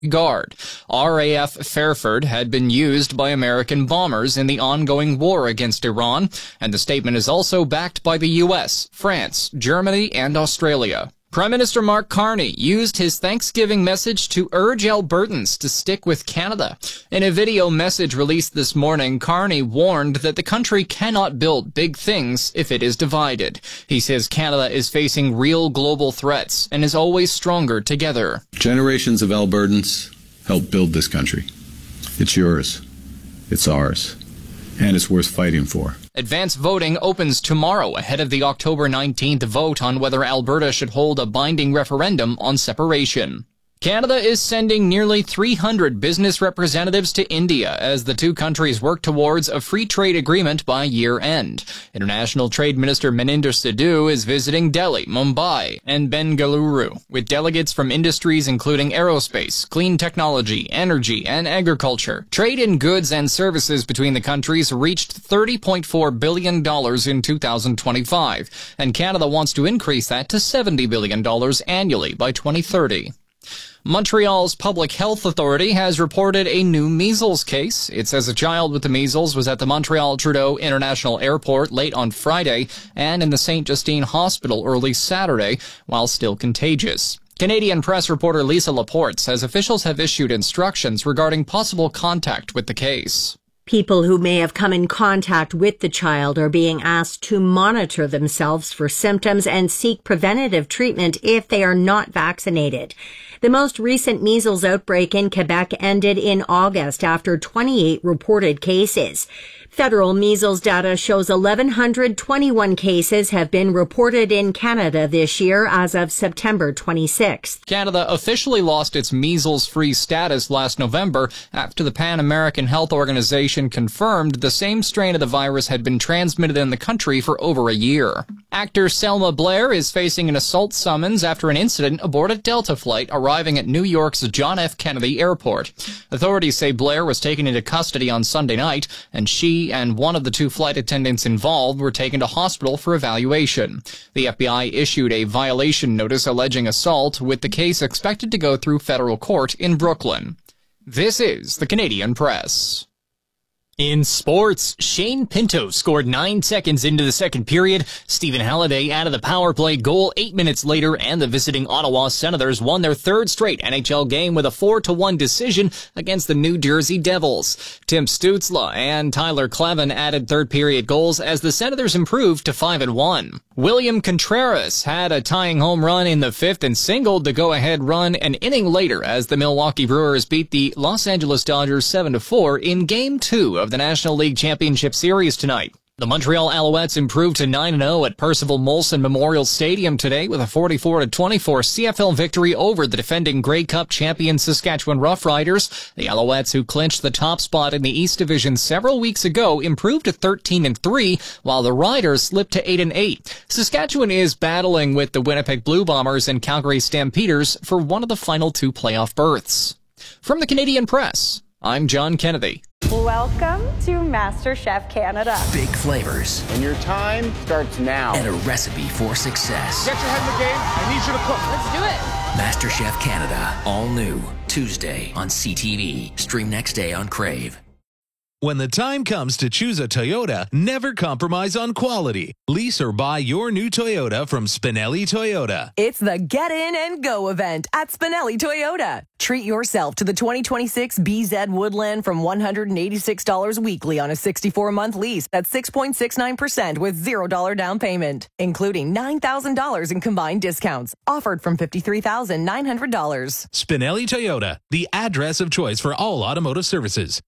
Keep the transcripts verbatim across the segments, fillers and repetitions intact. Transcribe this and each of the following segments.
Guard. R A F Fairford had been used by American bombers in the ongoing war against Iran, and the statement is also backed by the U S, France, Germany, and Australia. Prime Minister Mark Carney used his Thanksgiving message to urge Albertans to stick with Canada. In a video message released this morning, Carney warned that the country cannot build big things if it is divided. He says Canada is facing real global threats and is always stronger together. Generations of Albertans helped build this country. It's yours. It's ours. And it's worth fighting for. Advance voting opens tomorrow ahead of the October nineteenth vote on whether Alberta should hold a binding referendum on separation. Canada is sending nearly three hundred business representatives to India as the two countries work towards a free trade agreement by year end. International Trade Minister Maninder Sidhu is visiting Delhi, Mumbai, and Bengaluru, with delegates from industries including aerospace, clean technology, energy, and agriculture. Trade in goods and services between the countries reached thirty point four billion dollars in two thousand twenty-five, and Canada wants to increase that to seventy billion dollars annually by twenty thirty. Montreal's Public Health Authority has reported a new measles case. It says a child with the measles was at the Montreal Trudeau International Airport late on Friday and in the Saint Justine Hospital early Saturday, while still contagious. Canadian press reporter Lisa Laporte says officials have issued instructions regarding possible contact with the case. People who may have come in contact with the child are being asked to monitor themselves for symptoms and seek preventative treatment if they are not vaccinated. The most recent measles outbreak in Quebec ended in August after twenty-eight reported cases. Federal measles data shows one thousand one hundred twenty-one cases have been reported in Canada this year as of September twenty-sixth. Canada officially lost its measles-free status last November after the Pan American Health Organization confirmed the same strain of the virus had been transmitted in the country for over a year. Actor Selma Blair is facing an assault summons after an incident aboard a Delta flight arriving at New York's John F. Kennedy Airport. Authorities say Blair was taken into custody on Sunday night, and she and one of the two flight attendants involved were taken to hospital for evaluation. The F B I issued a violation notice alleging assault, with the case expected to go through federal court in Brooklyn. This is the Canadian Press. In sports, Shane Pinto scored nine seconds into the second period. Stephen Halliday added the power play goal eight minutes later, and the visiting Ottawa Senators won their third straight N H L game with a four to one decision against the New Jersey Devils. Tim Stützle and Tyler Clevin added third period goals as the Senators improved to five and one. William Contreras had a tying home run in the fifth and singled the go-ahead run an inning later as the Milwaukee Brewers beat the Los Angeles Dodgers seven to four in Game two of the National League Championship Series tonight. The Montreal Alouettes improved to nine and oh at Percival Molson Memorial Stadium today with a forty-four to twenty-four C F L victory over the defending Grey Cup champion Saskatchewan Roughriders. The Alouettes, who clinched the top spot in the East Division several weeks ago, improved to thirteen and three, while the Riders slipped to eight and eight. Saskatchewan is battling with the Winnipeg Blue Bombers and Calgary Stampeders for one of the final two playoff berths. From the Canadian Press, I'm John Kennedy. Welcome to MasterChef Canada. Big flavors. And your time starts now. And a recipe for success. Get your head in the game. I need you to cook. Let's do it. MasterChef Canada. All new. Tuesday on C T V. Stream next day on Crave. When the time comes to choose a Toyota, never compromise on quality. Lease or buy your new Toyota from Spinelli Toyota. It's the Get In and Go event at Spinelli Toyota. Treat yourself to the twenty twenty-six B Z Woodland from one hundred eighty-six dollars weekly on a sixty-four month lease at six point six nine percent with zero dollars down payment, including nine thousand dollars in combined discounts. Offered from fifty-three thousand nine hundred dollars. Spinelli Toyota, the address of choice for all automotive services.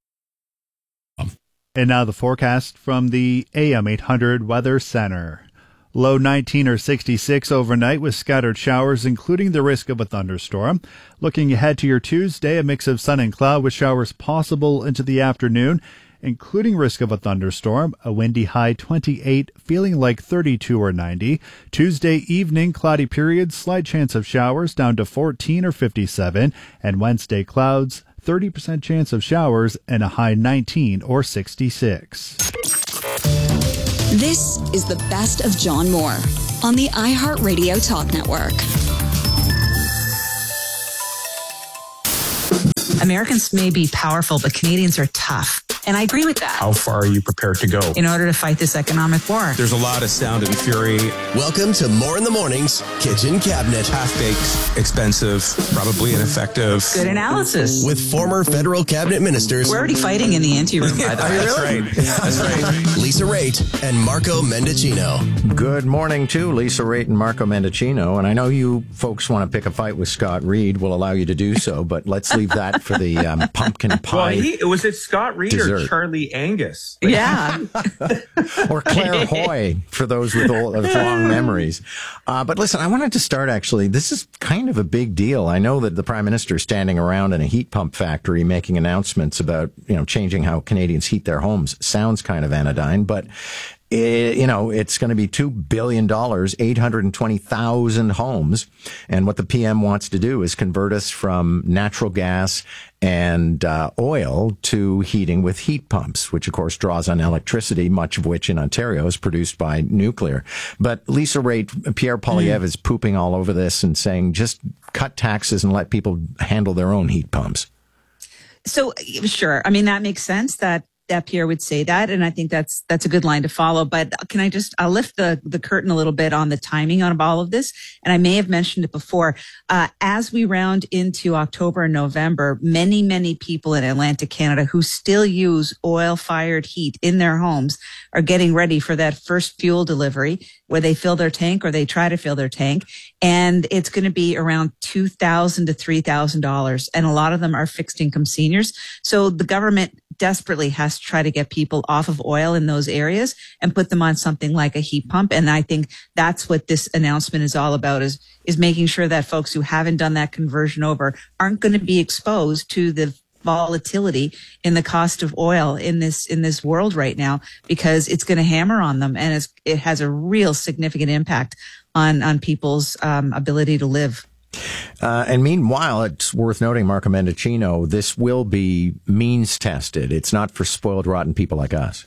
And now the forecast from the A M eight hundred Weather Center. Low nineteen or sixty-six overnight with scattered showers, including the risk of a thunderstorm. Looking ahead to your Tuesday, a mix of sun and cloud with showers possible into the afternoon, including risk of a thunderstorm. A windy high twenty-eight, feeling like thirty-two or ninety. Tuesday evening, cloudy periods, slight chance of showers down to fourteen or fifty-seven. And Wednesday, clouds, thirty percent chance of showers, and a high nineteen or sixty-six. This is the best of John Moore on the iHeartRadio Talk Network. Americans may be powerful, but Canadians are tough. And I agree with that. How far are you prepared to go in order to fight this economic war? There's a lot of sound and fury. Welcome to More in the Morning's Kitchen Cabinet. Half-baked, expensive, probably ineffective. Good analysis. With former federal cabinet ministers. We're already fighting in the ante-room, by the way. That's really? right. That's right. Lisa Raitt and Marco Mendicino. Good morning to Lisa Raitt and Marco Mendicino. And I know you folks want to pick a fight with Scott Reed. We'll allow you to do so, but let's leave that for the um, pumpkin pie. Well, he, was it Scott Reed dessert. or Charlie Angus? Yeah. Or Claire Hoy, for those with, old, with long memories. Uh, but listen, I wanted to start actually. This is kind of a big deal. I know that the Prime Minister is standing around in a heat pump factory making announcements about, you know, changing how Canadians heat their homes. Sounds kind of anodyne, but It, you know, it's going to be two billion dollars, eight hundred twenty thousand homes. And what the P M wants to do is convert us from natural gas and uh, oil to heating with heat pumps, which, of course, draws on electricity, much of which in Ontario is produced by nuclear. But Lisa Raitt, Pierre Poilievre mm. is pooping all over this and saying just cut taxes and let people handle their own heat pumps. So, sure. I mean, that makes sense that that Pierre would say that. And I think that's, that's a good line to follow. But can I just, I'll lift the, the curtain a little bit on the timing on all of this. And I may have mentioned it before. Uh, as we round into October and November, many, many people in Atlantic Canada who still use oil fired heat in their homes are getting ready for that first fuel delivery where they fill their tank or they try to fill their tank. And it's going to be around two thousand dollars to three thousand dollars. And a lot of them are fixed income seniors. So the government desperately has to try to get people off of oil in those areas and put them on something like a heat pump. And I think that's what this announcement is all about, is, is making sure that folks who haven't done that conversion over aren't going to be exposed to the volatility in the cost of oil in this, in this world right now, because it's going to hammer on them. And it's, it has a real significant impact on, on people's um, ability to live. Uh, and meanwhile, it's worth noting, Marco Mendicino, this will be means tested. It's not for spoiled, rotten people like us.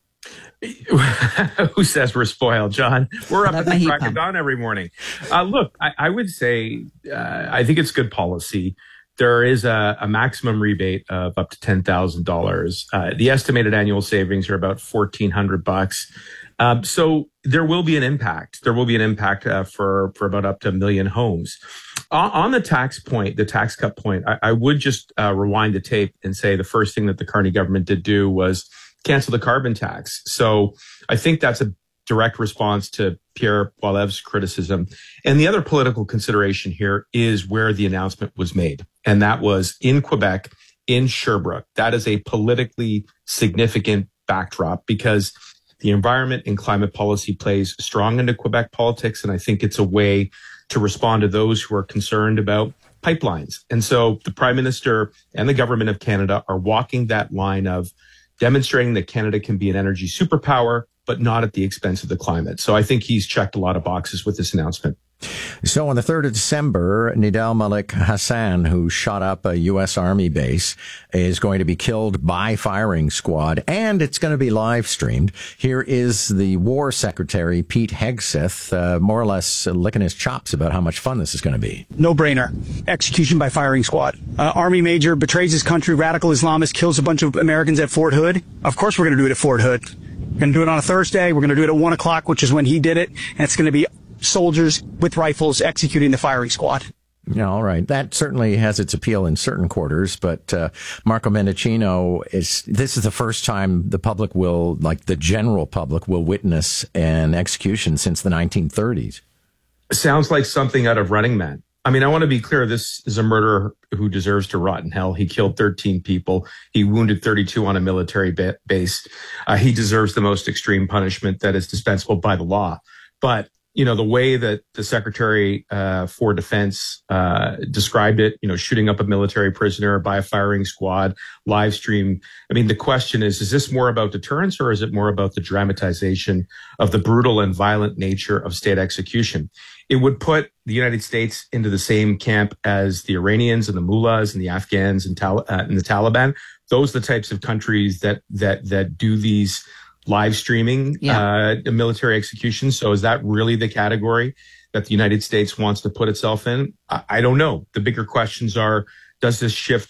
Who says we're spoiled, John? We're up at the crack of dawn every morning. Uh, look, I, I would say uh, I think it's good policy. There is a, a maximum rebate of up to ten thousand dollars. Uh, the estimated annual savings are about fourteen hundred bucks. Um, so there will be an impact. There will be an impact uh, for, for about up to a million homes. On, on the tax point, the tax cut point, I, I would just uh, rewind the tape and say the first thing that the Carney government did do was cancel the carbon tax. So I think that's a direct response to Pierre Poilievre's criticism. And the other political consideration here is where the announcement was made. And that was in Quebec, in Sherbrooke. That is a politically significant backdrop because the environment and climate policy plays strong into Quebec politics. And I think it's a way to respond to those who are concerned about pipelines. And so the Prime Minister and the Government of Canada are walking that line of demonstrating that Canada can be an energy superpower, but not at the expense of the climate. So I think he's checked a lot of boxes with this announcement. So on the third of December, Nidal Malik Hassan, who shot up a U S Army base, is going to be killed by firing squad, and it's going to be live streamed. Here is the War Secretary, Pete Hegseth, uh, more or less uh, licking his chops about how much fun this is going to be. No brainer. Execution by firing squad. Uh, Army major betrays his country, radical Islamist, kills a bunch of Americans at Fort Hood. Of course we're going to do it at Fort Hood. We're going to do it on a Thursday. We're going to do it at one o'clock, which is when he did it, and it's going to be soldiers with rifles executing the firing squad. Yeah, all right. That certainly has its appeal in certain quarters, but uh, Marco Mendicino, is this is the first time the public will, like the general public, will witness an execution since the nineteen thirties. Sounds like something out of Running Man. I mean, I want to be clear. This is a murderer who deserves to rot in hell. He killed thirteen people. He wounded thirty-two on a military ba- base. Uh, he deserves the most extreme punishment that is dispensable by the law. But you know, the way that the Secretary uh, for Defense uh, described it, you know, shooting up a military prisoner by a firing squad, live stream. I mean, the question is, is this more about deterrence or is it more about the dramatization of the brutal and violent nature of state execution? It would put the United States into the same camp as the Iranians and the mullahs and the Afghans and, Tal- uh, and the Taliban. Those are the types of countries that that that do these live streaming yeah. uh, military executions. So is that really the category that the United States wants to put itself in? I, I don't know. The bigger questions are, does this shift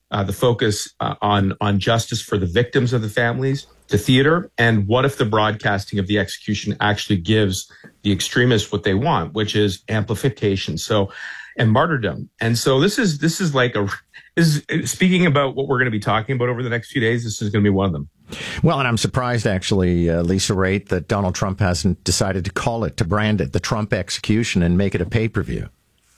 uh, the focus uh, on on justice for the victims of the families to theater, and what if the broadcasting of the execution actually gives the extremists what they want, which is amplification, so and martyrdom. And so this is this is like a this is speaking about what we're going to be talking about over the next few days. This is going to be one of them. Well, and I'm surprised, actually, uh, Lisa Raitt, that Donald Trump hasn't decided to call it, to brand it the Trump execution and make it a pay-per-view.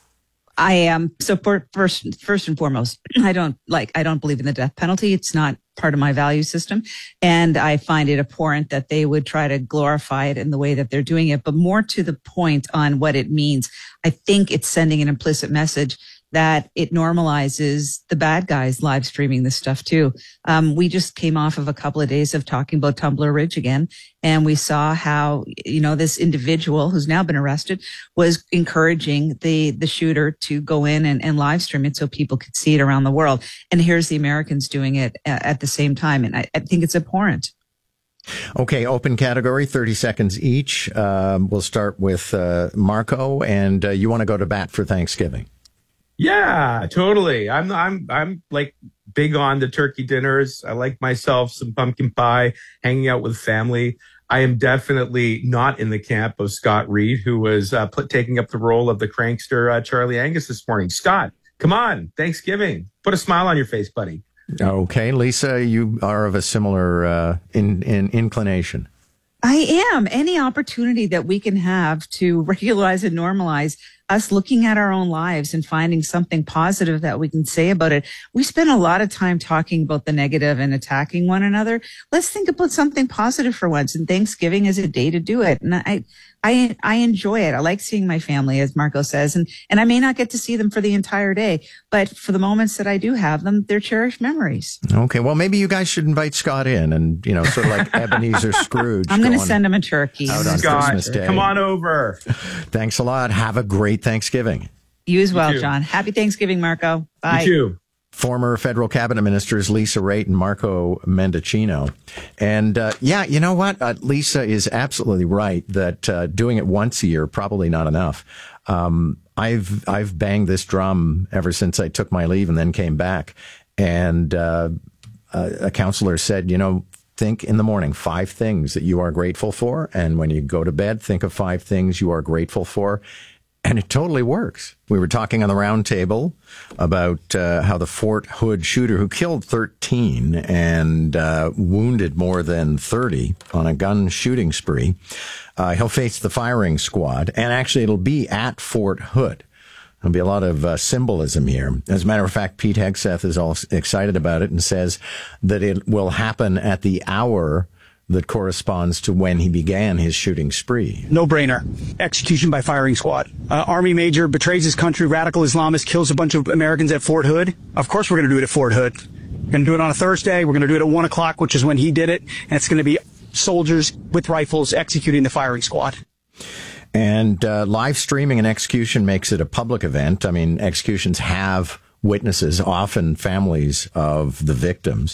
I am. Um, so for, first, first and foremost, I don't like, I don't believe in the death penalty. It's not part of my value system. And I find it abhorrent that they would try to glorify it in the way that they're doing it. But more to the point on what it means, I think it's sending an implicit message that it normalizes the bad guys live streaming this stuff too. Um, we just came off of a couple of days of talking about Tumbler Ridge again, and we saw how, you know, this individual who's now been arrested was encouraging the the shooter to go in and, and live stream it so people could see it around the world. And here's the Americans doing it at, at the same time. And I, I think it's abhorrent. Okay, open category, thirty seconds each. Um, we'll start with uh, Marco, and uh, you want to go to bat for Thanksgiving. Yeah, totally. I'm I'm I'm like big on the turkey dinners. I like myself some pumpkin pie, hanging out with family. I am definitely not in the camp of Scott Reed, who was uh, put, taking up the role of the prankster uh, Charlie Angus this morning. Scott, come on, Thanksgiving. Put a smile on your face, buddy. Okay, Lisa, you are of a similar uh, in, in inclination. I am. Any opportunity that we can have to regularize and normalize us looking at our own lives and finding something positive that we can say about it. We spend a lot of time talking about the negative and attacking one another. Let's think about something positive for once. And Thanksgiving is a day to do it. And I, I, I enjoy it. I like seeing my family, as Marco says, and, and I may not get to see them for the entire day, but for the moments that I do have them, they're cherished memories. Okay. Well, maybe you guys should invite Scott in and, you know, sort of like Ebenezer Scrooge. I'm going to send him a turkey. Out on Scott, Christmas Day. Come on over. Thanks a lot. Have a great Thanksgiving. You as well, You John. Happy Thanksgiving, Marco. Bye. You too. Former federal cabinet ministers Lisa Raitt and Marco Mendicino. And, uh, yeah, you know what? Uh, Lisa is absolutely right that, uh, doing it once a year, probably not enough. Um, I've, I've banged this drum ever since I took my leave and then came back. And, uh, a, a counselor said, you know, think in the morning, five things that you are grateful for. And when you go to bed, think of five things you are grateful for. And it totally works. We were talking on the round table about uh, how the Fort Hood shooter who killed thirteen and uh, wounded more than thirty on a gun shooting spree, uh, he'll face the firing squad. And actually, it'll be at Fort Hood. There'll be a lot of uh, symbolism here. As a matter of fact, Pete Hegseth is all excited about it and says that it will happen at the hour that corresponds to when he began his shooting spree. No brainer. Execution by firing squad. Uh, Army major betrays his country, radical Islamist, kills a bunch of Americans at Fort Hood. Of course we're going to do it at Fort Hood. We're going to do it on a Thursday. We're going to do it at one o'clock, which is when he did it. And it's going to be soldiers with rifles executing the firing squad. And uh, live streaming an execution makes it a public event. I mean, executions have witnesses, often families of the victims.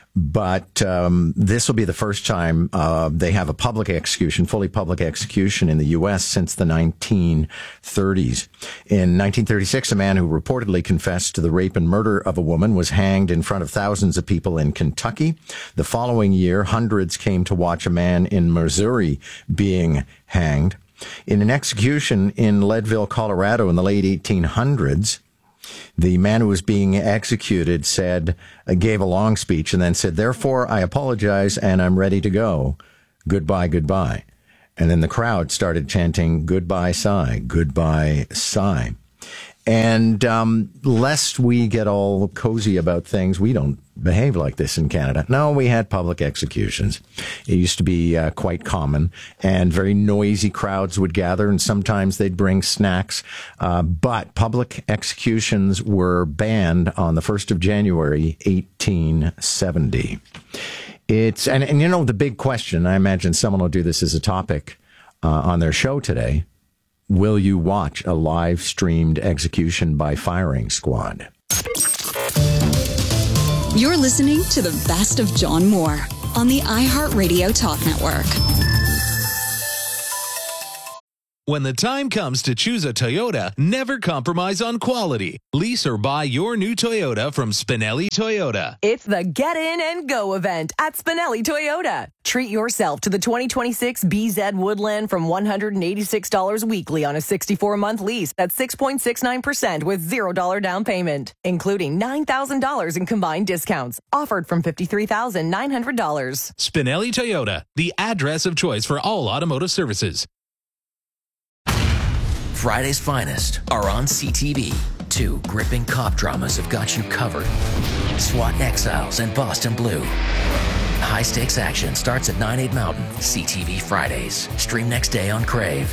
But um, this will be the first time uh, they have a public execution, fully public execution in the U S since the nineteen thirties. In nineteen thirty-six, a man who reportedly confessed to the rape and murder of a woman was hanged in front of thousands of people in Kentucky. The following year, hundreds came to watch a man in Missouri being hanged. In an execution in Leadville, Colorado in the late eighteen hundreds, the man who was being executed said, uh, gave a long speech and then said, "Therefore, I apologize and I'm ready to go. Goodbye, goodbye." And then the crowd started chanting, "Goodbye, Cy, goodbye, Cy." And um, lest we get all cozy about things, we don't behave like this in Canada. No, we had public executions. It used to be uh, quite common, and very noisy crowds would gather, and sometimes they'd bring snacks. Uh, but public executions were banned on the first of January, eighteen seventy. It's and, and you know, the big question, I imagine someone will do this as a topic uh, on their show today. Will you watch a live streamed execution by firing squad? You're listening to the best of John Moore on the iHeartRadio Talk Network. When the time comes to choose a Toyota, never compromise on quality. Lease or buy your new Toyota from Spinelli Toyota. It's the Get In and Go event at Spinelli Toyota. Treat yourself to the twenty twenty-six B Z Woodland from one hundred eighty-six dollars weekly on a sixty-four month lease at six point six nine percent with zero dollars down payment, including nine thousand dollars in combined discounts. Offered from fifty-three thousand nine hundred dollars. Spinelli Toyota, the address of choice for all automotive services. Friday's finest are on C T V. Two gripping cop dramas have got you covered. SWAT Exiles and Boston Blue. High-stakes action starts at nine, eight Mountain. C T V Fridays. Stream next day on Crave.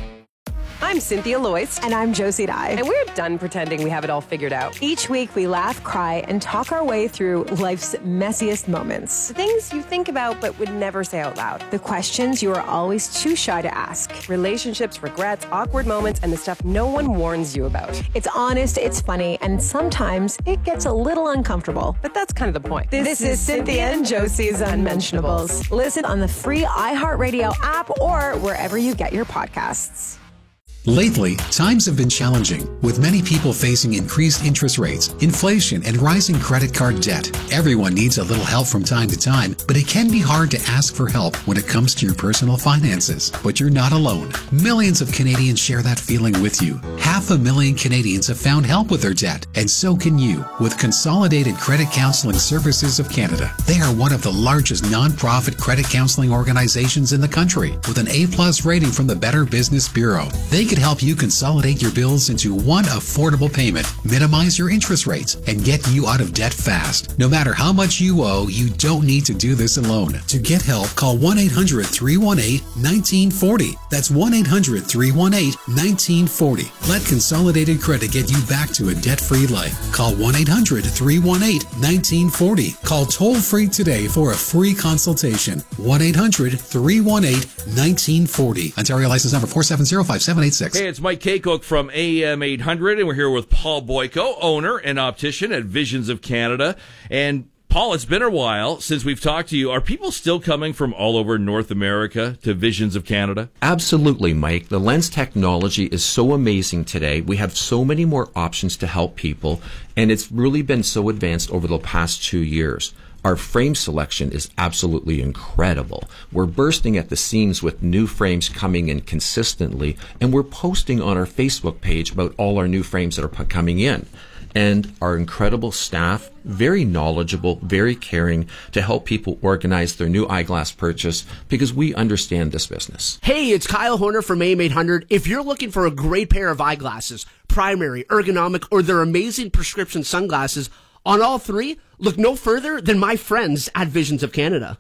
I'm Cynthia Loyce. And I'm Josie Dye. And we're done pretending we have it all figured out. Each week we laugh, cry, and talk our way through life's messiest moments. The things you think about but would never say out loud. The questions you are always too shy to ask. Relationships, regrets, awkward moments, and the stuff no one warns you about. It's honest, it's funny, and sometimes it gets a little uncomfortable. But that's kind of the point. This, this is, is Cynthia and Josie's Unmentionables. Listen on the free iHeartRadio app or wherever you get your podcasts. Lately, times have been challenging, with many people facing increased interest rates, inflation, and rising credit card debt. Everyone needs a little help from time to time, but it can be hard to ask for help when it comes to your personal finances. But you're not alone. Millions of Canadians share that feeling with you. Half a million Canadians have found help with their debt, and so can you, with Consolidated Credit Counseling Services of Canada. They are one of the largest non-profit credit counseling organizations in the country, with an A plus rating from the Better Business Bureau. They could help you consolidate your bills into one affordable payment, minimize your interest rates, and get you out of debt fast. No matter how much you owe, you don't need to do this alone. To get help, call one eight hundred, three one eight, one nine four zero. That's one eight hundred, three one eight, one nine four zero. Let Consolidated Credit get you back to a debt-free life. Call one eight hundred, three one eight, one nine four zero. Call toll-free today for a free consultation. one eight hundred, three one eight, one nine four zero. Ontario license number four seven zero, five seven eight six. Hey, it's Mike Kaycock from A M eight hundred, and we're here with Paul Boyko, owner and optician at Visions of Canada. And Paul, it's been a while since we've talked to you. Are people still coming from all over North America to Visions of Canada? Absolutely, Mike. The lens technology is so amazing today. We have so many more options to help people, and it's really been so advanced over the past two years. Our frame selection is absolutely incredible. We're bursting at the seams with new frames coming in consistently, and we're posting on our Facebook page about all our new frames that are coming in. And our incredible staff, very knowledgeable, very caring to help people organize their new eyeglass purchase because we understand this business. Hey, it's Kyle Horner from A M eight hundred. If you're looking for a great pair of eyeglasses, primary, ergonomic, or their amazing prescription sunglasses, on all three, look no further than my friends at Visions of Canada.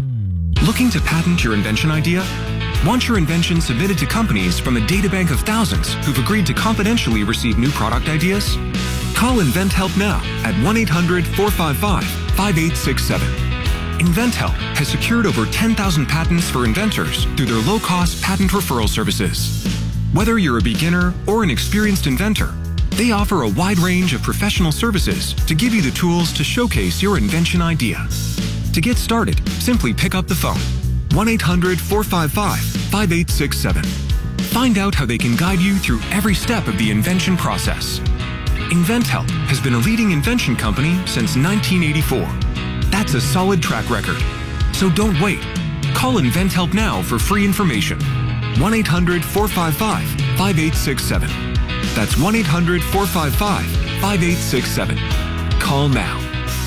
Looking to patent your invention idea? Want your invention submitted to companies from a databank of thousands who've agreed to confidentially receive new product ideas? Call InventHelp now at one eight hundred, four five five, five eight six seven. InventHelp has secured over ten thousand patents for inventors through their low-cost patent referral services. Whether you're a beginner or an experienced inventor, they offer a wide range of professional services to give you the tools to showcase your invention idea. To get started, simply pick up the phone, one eight hundred, four five five, five eight six seven. Find out how they can guide you through every step of the invention process. InventHelp has been a leading invention company since nineteen eighty-four. That's a solid track record. So don't wait. Call InventHelp now for free information. one eight hundred, four five five, five eight six seven. That's one eight hundred, four five five, five eight six seven. Call now.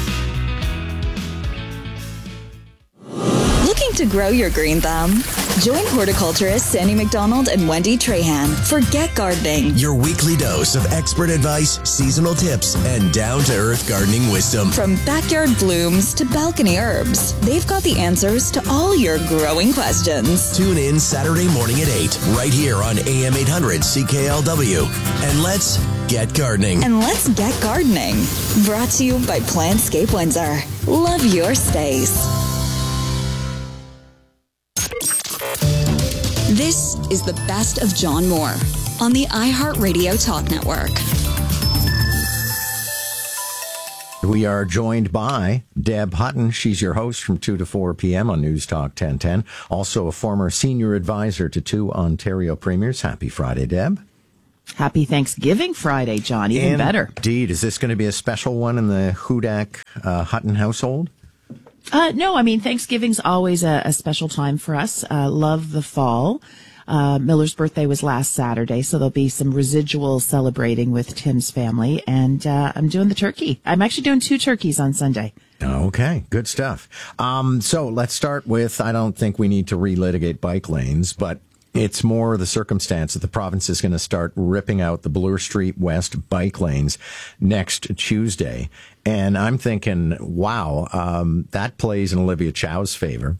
Looking to grow your green thumb? Join horticulturists Sandy McDonald and Wendy Trahan for Get Gardening. Your weekly dose of expert advice, seasonal tips, and down-to-earth gardening wisdom. From backyard blooms to balcony herbs, they've got the answers to all your growing questions. Tune in Saturday morning at eight, right here on A M eight hundred C K L W. And let's get gardening. And let's get gardening. Brought to you by Plantscape Windsor. Love your space. This is the best of John Moore on the iHeartRadio Talk Network. We are joined by Deb Hutton. She's your host from two to four p.m. on News Talk ten ten. Also a former senior advisor to two Ontario premiers. Happy Friday, Deb. Happy Thanksgiving Friday, John. Even Indeed. better. Indeed. Is this going to be a special one in the Hudak uh, Hutton household? Uh, no, I mean, Thanksgiving's always a, a special time for us. Uh, love the fall. Uh, Miller's birthday was last Saturday, so there'll be some residual celebrating with Tim's family. And uh, I'm doing the turkey. I'm actually doing two turkeys on Sunday. Okay, good stuff. Um, so let's start with, I don't think we need to relitigate bike lanes, but it's more the circumstance that the province is going to start ripping out the Bloor Street West bike lanes next Tuesday. And I'm thinking, wow, um, that plays in Olivia Chow's favor.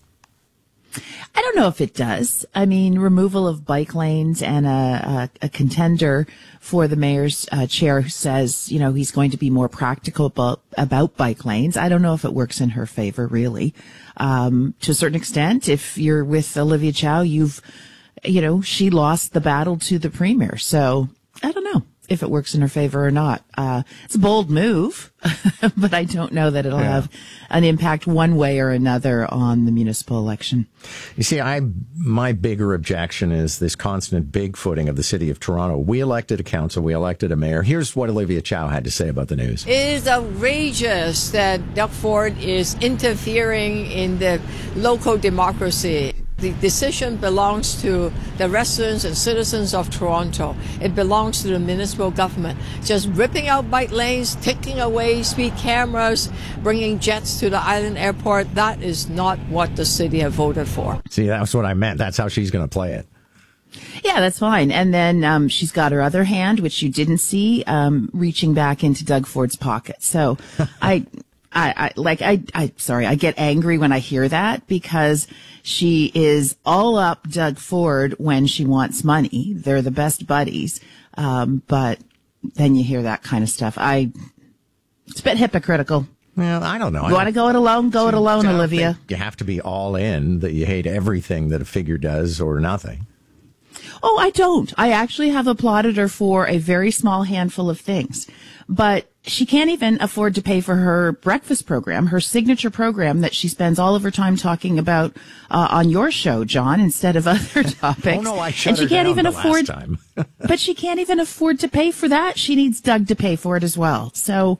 I don't know if it does. I mean, removal of bike lanes and a, a, a contender for the mayor's uh, chair who says, you know, he's going to be more practical about, about bike lanes. I don't know if it works in her favor, really. Um, to a certain extent, if you're with Olivia Chow, you've, you know, she lost the battle to the premier. So I don't know if it works in her favor or not. Uh, it's a bold move, but I don't know that it'll yeah. have an impact one way or another on the municipal election. You see, I my bigger objection is this constant bigfooting of the city of Toronto. We elected a council, we elected a mayor. Here's what Olivia Chow had to say about the news. It is outrageous that Doug Ford is interfering in the local democracy. The decision belongs to the residents and citizens of Toronto. It belongs to the municipal government. Just ripping out bike lanes, taking away speed cameras, bringing jets to the island airport, that is not what the city have voted for. See, that's what I meant. That's how she's going to play it. Yeah, that's fine. And then um, she's got her other hand, which you didn't see, um, reaching back into Doug Ford's pocket. So I... I, I like I I sorry I get angry when I hear that because she is all up Doug Ford when she wants money. They're the best buddies, um, but then you hear that kind of stuff. I it's a bit hypocritical. Well, I don't know. You want to go it alone? Go it alone, Olivia. You have to be all in. That you hate everything that a figure does or nothing. Oh, I don't. I actually have applauded her for a very small handful of things, but she can't even afford to pay for her breakfast program, her signature program that she spends all of her time talking about uh, on your show, John, instead of other topics. Oh no, I shut and she her can't down even the afford. last time. But she can't even afford to pay for that. She needs Doug to pay for it as well. So,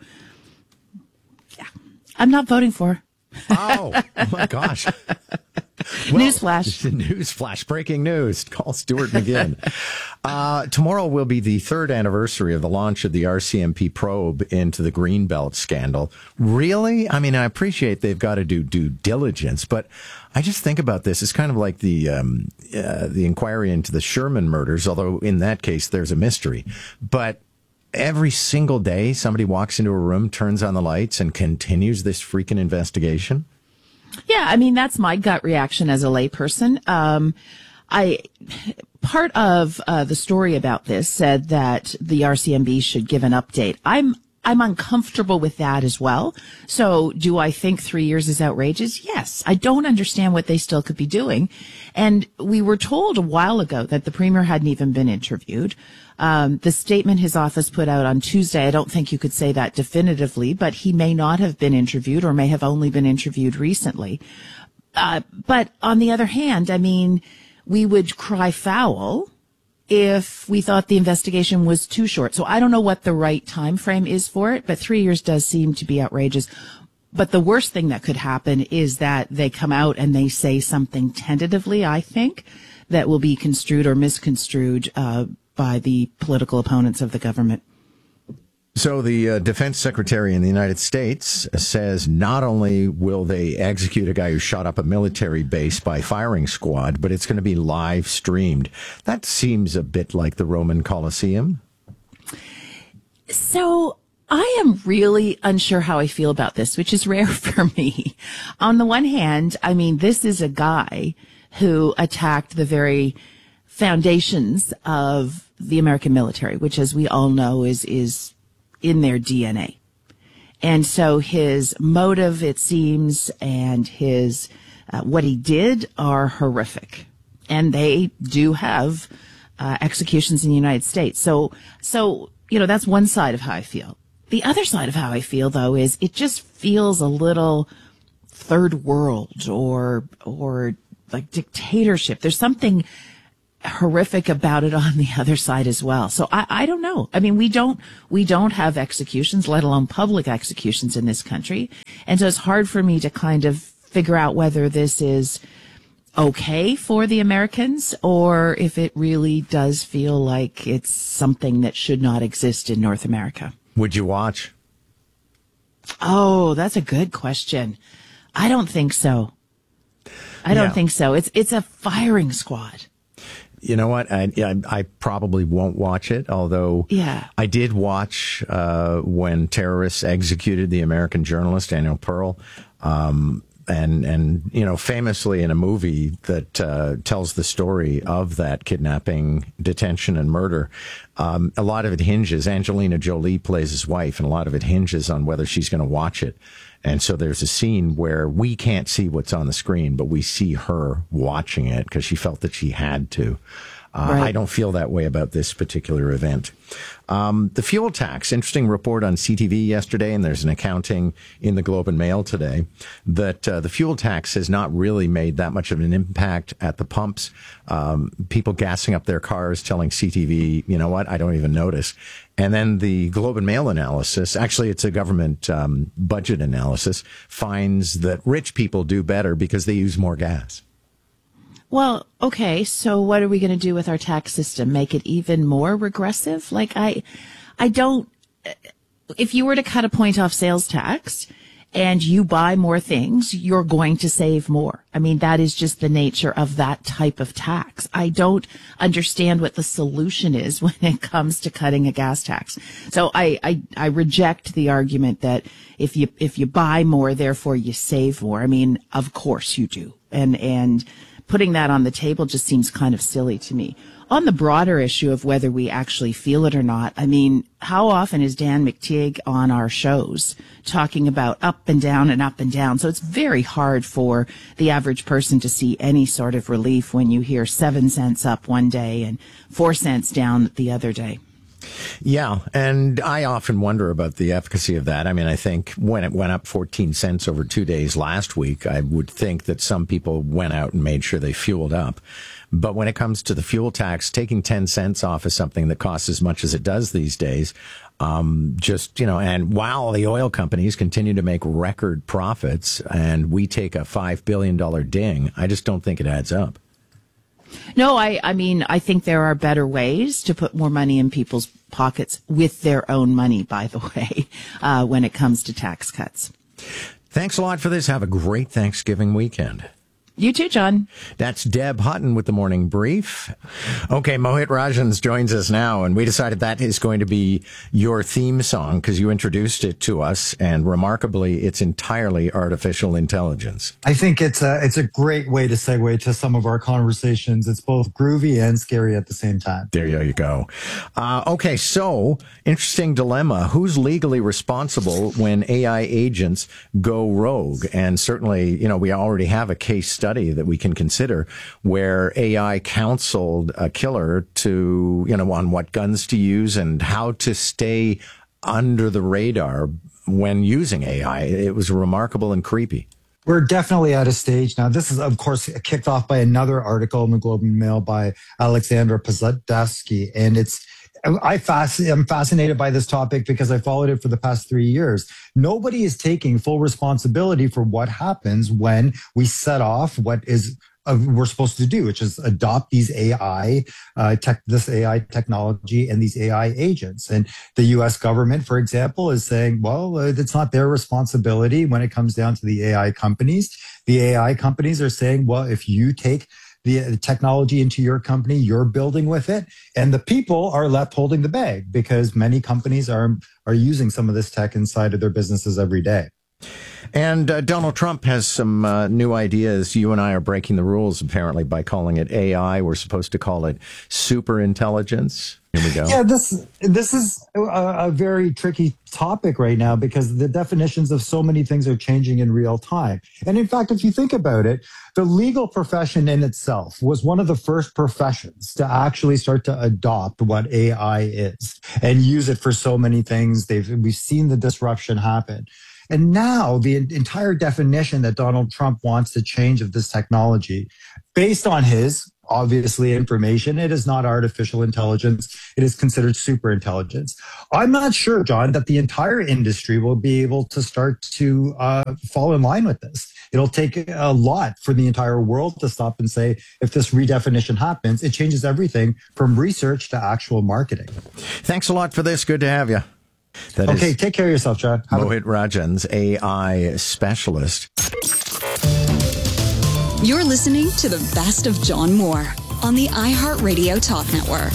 yeah, I'm not voting for her. Oh, oh my gosh. Well, newsflash. Newsflash. Breaking news. Call Stuart McGinn. uh, tomorrow will be the third anniversary of the launch of the R C M P probe into the Greenbelt scandal. Really? I mean, I appreciate they've got to do due diligence, but I just think about this. It's kind of like the um, uh, the inquiry into the Sherman murders, although in that case there's a mystery. But every single day somebody walks into a room, turns on the lights, and continues this freaking investigation. Yeah, I mean, that's my gut reaction as a layperson. Um, I, part of uh, the story about this said that the R C M B should give an update. I'm, I'm uncomfortable with that as well. So do I think three years is outrageous? Yes. I don't understand what they still could be doing. And we were told a while ago that the premier hadn't even been interviewed. Um, the statement his office put out on Tuesday, I don't think you could say that definitively, but he may not have been interviewed or may have only been interviewed recently. Uh, but on the other hand, I mean, we would cry foul if we thought the investigation was too short. So I don't know what the right time frame is for it, but three years does seem to be outrageous. But the worst thing that could happen is that they come out and they say something tentatively, I think, that will be construed or misconstrued uh, by the political opponents of the government. So the uh, defense secretary in the United States says not only will they execute a guy who shot up a military base by firing squad, but it's going to be live streamed. That seems a bit like the Roman Colosseum. So I am really unsure how I feel about this, which is rare for me. On the one hand, I mean, this is a guy who attacked the very foundations of the American military, which, as we all know, is is in their D N A. And so his motive, it seems, and his uh, what he did are horrific. And they do have uh, executions in the United States. So, so you know, that's one side of how I feel. The other side of how I feel, though, is it just feels a little third world or or like dictatorship. There's something horrific about it on the other side as well. So I, I don't know. I mean, we don't we don't have executions, let alone public executions in this country. And so it's hard for me to kind of figure out whether this is okay for the Americans or if it really does feel like it's something that should not exist in North America. Would you watch? Oh, that's a good question. I don't think so. I don't Yeah. think so. It's it's a firing squad. You know what? I, I, I probably won't watch it, although Yeah. I did watch uh, when terrorists executed the American journalist Daniel Pearl. Um, and, and, you know, famously in a movie that uh, tells the story of that kidnapping, detention, and murder, um, a lot of it hinges. Angelina Jolie plays his wife, and a lot of it hinges on whether she's going to watch it. And so there's a scene where we can't see what's on the screen, but we see her watching it because she felt that she had to. Uh, Right. I don't feel that way about this particular event. Um, the fuel tax, interesting report on C T V yesterday, and there's an accounting in the Globe and Mail today, that uh, the fuel tax has not really made that much of an impact at the pumps. Um, people gassing up their cars, telling C T V, you know what, I don't even notice. And then the Globe and Mail analysis, actually it's a government um, budget analysis, finds that rich people do better because they use more gas. Well, okay, so what are we going to do with our tax system? Make it even more regressive? Like, I, I don't, if you were to cut a point off sales tax and you buy more things, you're going to save more. I mean, that is just the nature of that type of tax. I don't understand what the solution is when it comes to cutting a gas tax. So I, I, I reject the argument that if you, if you buy more, therefore you save more. I mean, of course you do. And, and, putting that on the table just seems kind of silly to me. On the broader issue of whether we actually feel it or not, I mean, how often is Dan McTeague on our shows talking about up and down and up and down? So it's very hard for the average person to see any sort of relief when you hear seven cents up one day and four cents down the other day. Yeah, and I often wonder about the efficacy of that. I mean, I think when it went up fourteen cents over two days last week, I would think that some people went out and made sure they fueled up. But when it comes to the fuel tax, taking ten cents off of something that costs as much as it does these days, um, just, you know, and while the oil companies continue to make record profits and we take a five billion dollars ding, I just don't think it adds up. No, I, I mean, I think there are better ways to put more money in people's pockets with their own money, by the way, uh, when it comes to tax cuts. Thanks a lot for this. Have a great Thanksgiving weekend. You too, John. That's Deb Hutton with the Morning Brief. Okay, Mohit Rajans joins us now, and we decided that is going to be your theme song because you introduced it to us, and remarkably, it's entirely artificial intelligence. I think it's a, it's a great way to segue to some of our conversations. It's both groovy and scary at the same time. There you go. Uh, okay, so interesting dilemma. Who's legally responsible when A I agents go rogue? And certainly, you know, we already have a case study that we can consider where A I counseled a killer to, you know, on what guns to use and how to stay under the radar when using A I. It was remarkable and creepy. We're definitely at a stage now. This is, of course, kicked off by another article in the Globe and Mail by Alexandra Pozadevsky. And it's, I fasc- I'm fascinated by this topic because I followed it for the past three years. Nobody is taking full responsibility for what happens when we set off what is uh, we're supposed to do, which is adopt these A I, uh, tech, this A I technology and these A I agents. And the U S government, for example, is saying, well, uh, it's not their responsibility when it comes down to the A I companies. The A I companies are saying, well, if you take the technology into your company, you're building with it, and the people are left holding the bag because many companies are are using some of this tech inside of their businesses every day. And uh, Donald Trump has some uh, new ideas. You and I are breaking the rules, apparently, by calling it A I. We're supposed to call it super intelligence. Here we go. Yeah, this this is a, a very tricky topic right now because the definitions of so many things are changing in real time. And in fact, if you think about it, the legal profession in itself was one of the first professions to actually start to adopt what A I is and use it for so many things. They've we've seen the disruption happen. And now the entire definition that Donald Trump wants to change of this technology, based on his obviously information, it is not artificial intelligence. It is considered super intelligence. I'm not sure, John, that the entire industry will be able to start to uh, fall in line with this. It'll take a lot for the entire world to stop and say, if this redefinition happens, it changes everything from research to actual marketing. Thanks a lot for this. Good to have you. That okay, take care of yourself, John. Have Mohit Rajan's A I specialist. You're listening to the best of John Moore on the iHeartRadio Talk Network.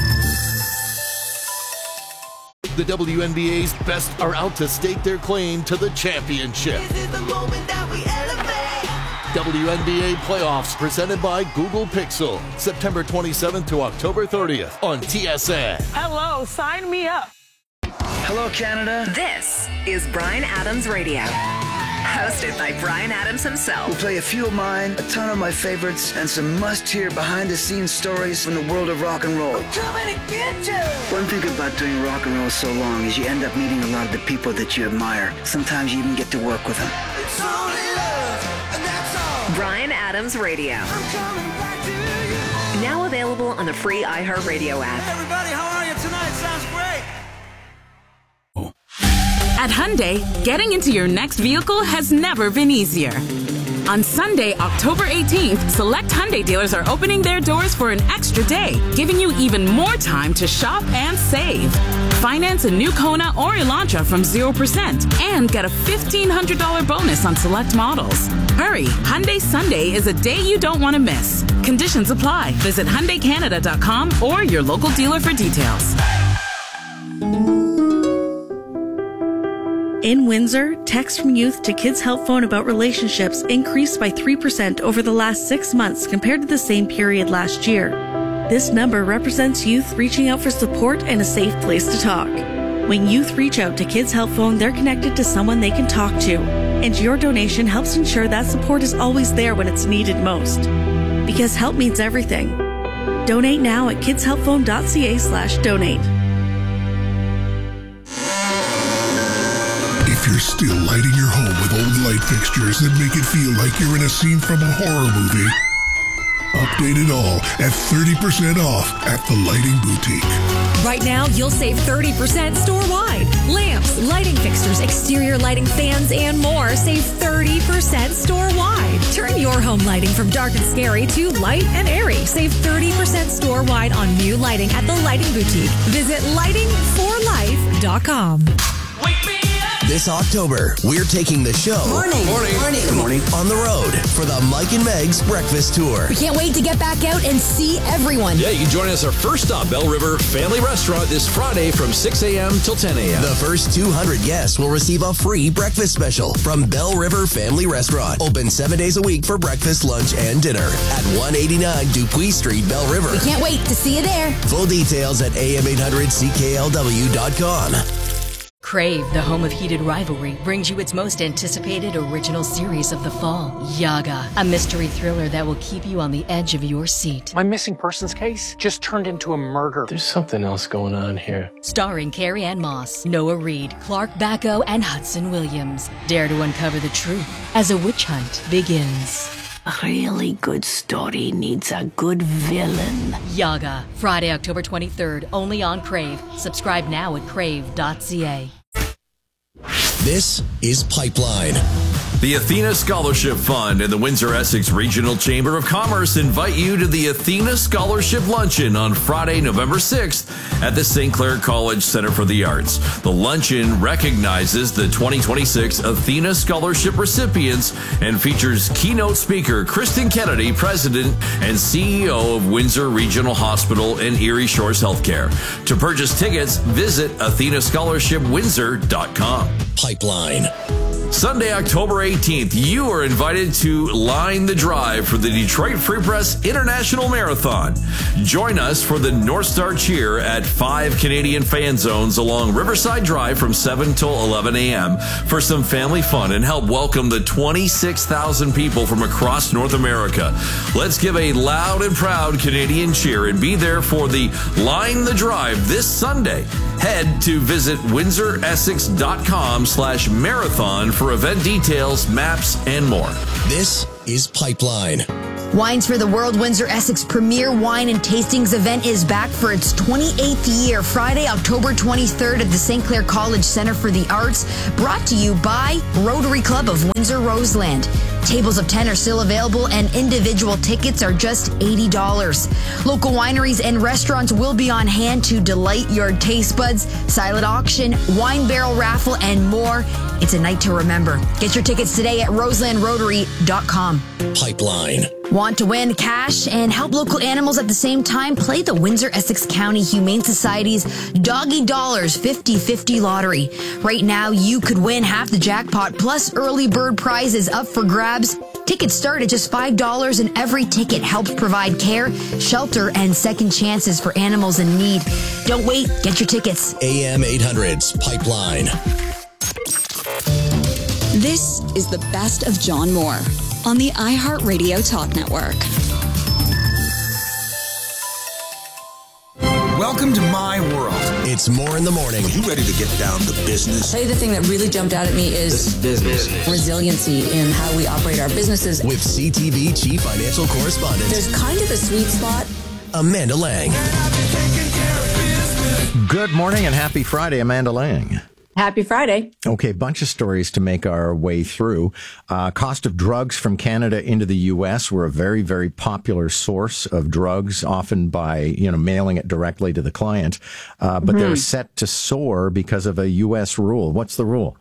The W N B A's best are out to stake their claim to the championship. This is the moment that we elevate. W N B A playoffs presented by Google Pixel, September twenty-seventh to October thirtieth on T S N. Hello, sign me up. Hello, Canada. This is Bryan Adams Radio. Hosted by Bryan Adams himself. We'll play a few of mine, a ton of my favorites, and some must-hear behind-the-scenes stories from the world of rock and roll. I'm coming to get you. One thing about doing rock and roll so long is you end up meeting a lot of the people that you admire. Sometimes you even get to work with them. It's only love, and that's all. Bryan Adams Radio. I'm coming back to you. Now available on the free iHeartRadio app. Hey everybody, how are you tonight? Sounds great. At Hyundai, getting into your next vehicle has never been easier. On Sunday, October eighteenth, select Hyundai dealers are opening their doors for an extra day, giving you even more time to shop and save. Finance a new Kona or Elantra from zero percent and get a fifteen hundred dollars bonus on select models. Hurry, Hyundai Sunday is a day you don't want to miss. Conditions apply. Visit Hyundai Canada dot com or your local dealer for details. In Windsor, texts from youth to Kids Help Phone about relationships increased by three percent over the last six months compared to the same period last year. This number represents youth reaching out for support and a safe place to talk. When youth reach out to Kids Help Phone, they're connected to someone they can talk to, and your donation helps ensure that support is always there when it's needed most. Because help means everything. Donate now at kidshelpphone.ca slash donate. If you're still lighting your home with old light fixtures that make it feel like you're in a scene from a horror movie, update it all at thirty percent off at the Lighting Boutique. Right now, you'll save thirty percent store-wide. Lamps, lighting fixtures, exterior lighting fans, and more save thirty percent store-wide. Turn your home lighting from dark and scary to light and airy. Save thirty percent store-wide on new lighting at the Lighting Boutique. Visit lighting for life dot com. This October, we're taking the show Morning. Morning. Morning. Good morning on the road for the Mike and Meg's Breakfast Tour. We can't wait to get back out and see everyone. Yeah, you can join us our first stop, Bell River Family Restaurant, this Friday from six a.m. till ten a.m. The first two hundred guests will receive a free breakfast special from Bell River Family Restaurant. Open seven days a week for breakfast, lunch, and dinner at one eighty-nine Dupuis Street, Bell River. We can't wait to see you there. Full details at A M eight hundred C K L W dot com. Crave, the home of heated rivalry, brings you its most anticipated original series of the fall, Yaga, a mystery thriller that will keep you on the edge of your seat. My missing persons case just turned into a murder. There's something else going on here. Starring Carrie Ann Moss, Noah Reid, Clark Bacco, and Hudson Williams. Dare to uncover the truth as a witch hunt begins. A really good story needs a good villain. Yaga, Friday, October twenty-third, only on Crave. Subscribe now at crave dot c a. This is Pipeline. The Athena Scholarship Fund and the Windsor-Essex Regional Chamber of Commerce invite you to the Athena Scholarship Luncheon on Friday, November sixth at the Saint Clair College Center for the Arts. The luncheon recognizes the twenty twenty-six Athena Scholarship recipients and features keynote speaker Kristen Kennedy, President and C E O of Windsor Regional Hospital and Erie Shores Healthcare. To purchase tickets, visit athena scholarship windsor dot com. Pipeline. Sunday, October eighteenth, you are invited to line the drive for the Detroit Free Press International Marathon. Join us for the North Star Cheer at five Canadian fan zones along Riverside Drive from seven till eleven a.m. for some family fun and help welcome the twenty-six thousand people from across North America. Let's give a loud and proud Canadian cheer and be there for the Line the Drive this Sunday. Head to visit windsor essex dot com slash marathon for event details, maps, and more. This is Pipeline. Wines for the World Windsor Essex Premier Wine and Tastings event is back for its twenty-eighth year, Friday, October twenty-third at the Saint Clair College Center for the Arts, brought to you by Rotary Club of Windsor Roseland. Tables of ten are still available and individual tickets are just eighty dollars. Local wineries and restaurants will be on hand to delight your taste buds, silent auction, wine barrel raffle, and more. It's a night to remember. Get your tickets today at roseland rotary dot com. Pipeline. Want to win cash and help local animals at the same time? Play the Windsor-Essex County Humane Society's Doggy Dollars fifty fifty lottery. Right now, you could win half the jackpot plus early bird prizes up for grabs. Tickets start at just five dollars and every ticket helps provide care, shelter, and second chances for animals in need. Don't wait. Get your tickets. A M eight hundred's Pipeline. This is the best of John Moore on the iHeartRadio Talk Network. Welcome to my world. It's More in the Morning. You ready to get down to business? I'll tell you the thing that really jumped out at me is business. resiliency in how we operate our businesses. With C T V Chief Financial Correspondent, There's kind of a sweet spot. Amanda Lang. Good morning and happy Friday, Amanda Lang. Happy Friday. Okay, bunch of stories to make our way through. Uh, cost of drugs from Canada into the U S. We're a very, very popular source of drugs, often by, you know, mailing it directly to the client. Uh, but mm-hmm. they're set to soar because of a U S rule. What's the rule?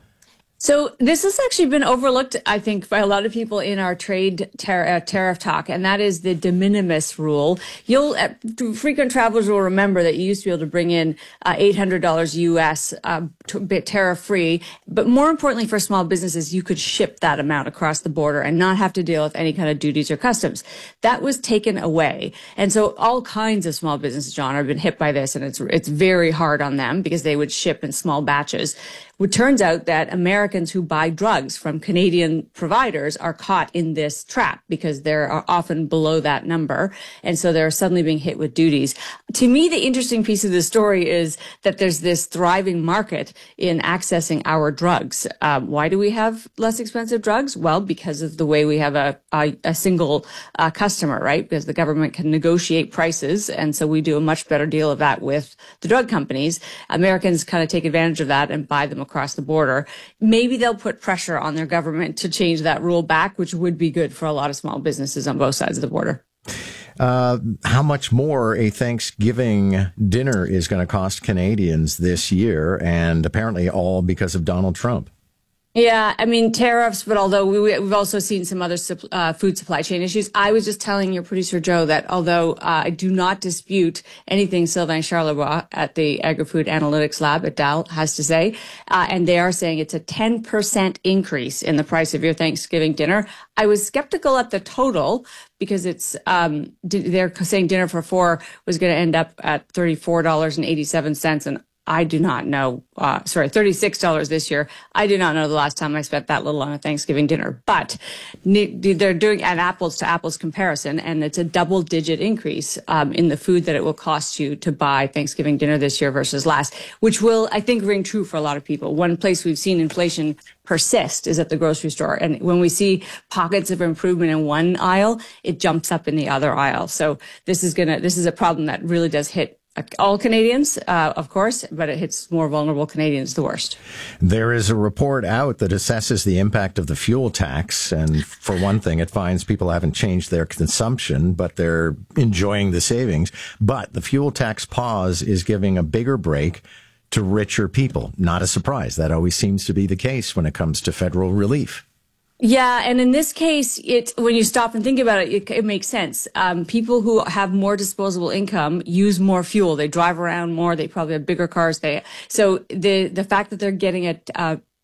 So this has actually been overlooked, I think, by a lot of people in our trade tar- uh, tariff talk, and that is the de minimis rule. You'll uh, frequent travelers will remember that you used to be able to bring in uh, eight hundred dollars U S uh, t- tariff free, but more importantly for small businesses, you could ship that amount across the border and not have to deal with any kind of duties or customs. That was taken away, and so all kinds of small businesses, John, have been hit by this, and it's it's very hard on them because they would ship in small batches. It turns out that Americans who buy drugs from Canadian providers are caught in this trap because they're often below that number. And so they're suddenly being hit with duties. To me, the interesting piece of the story is that there's this thriving market in accessing our drugs. Um, why do we have less expensive drugs? Well, because of the way we have a, a, a single uh, customer, right? Because the government can negotiate prices. And so we do a much better deal of that with the drug companies. Americans kind of take advantage of that and buy them across the border. Maybe they'll put pressure on their government to change that rule back, which would be good for a lot of small businesses on both sides of the border. Uh, how much more a Thanksgiving dinner is going to cost Canadians this year, and apparently all because of Donald Trump? Yeah, I mean, tariffs, but although we, we've also seen some other uh, food supply chain issues. I was just telling your producer, Joe, that although uh, I do not dispute anything Sylvain Charlebois at the Agri-Food Analytics Lab at Dow has to say, uh, and they are saying it's a ten percent increase in the price of your Thanksgiving dinner. I was skeptical at the total because it's um, they're saying dinner for four was going to end up at thirty-four dollars and eighty-seven cents, and I do not know, uh, sorry, thirty-six dollars this year. I do not know the last time I spent that little on a Thanksgiving dinner, but they're doing an apples to apples comparison, and it's a double digit increase um, in the food that it will cost you to buy Thanksgiving dinner this year versus last, which will, I think, ring true for a lot of people. One place we've seen inflation persist is at the grocery store. And when we see pockets of improvement in one aisle, it jumps up in the other aisle. So this is gonna, this is a problem that really does hit all Canadians, uh, of course, but it hits more vulnerable Canadians the worst. There is a report out that assesses the impact of the fuel tax. And for one thing, it finds people haven't changed their consumption, but they're enjoying the savings. But the fuel tax pause is giving a bigger break to richer people. Not a surprise. That always seems to be the case when it comes to federal relief. Yeah, and in this case, it when you stop and think about it, it, it makes sense. Um, people who have more disposable income use more fuel. They drive around more. They probably have bigger cars. They so the the fact that they're getting a, a